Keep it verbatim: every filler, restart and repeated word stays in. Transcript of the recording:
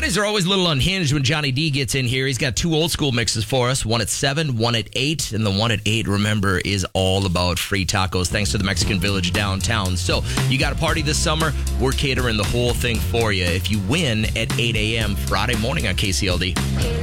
Fridays are always a little unhinged when Johnny D gets in here. He's got two old school mixes for us, one at seven, one at eight. And the one at eight, remember, is all about free tacos thanks to the Mexican Village downtown. So you got a party this summer, we're catering the whole thing for you. If you win at eight a.m. Friday morning on K C L D.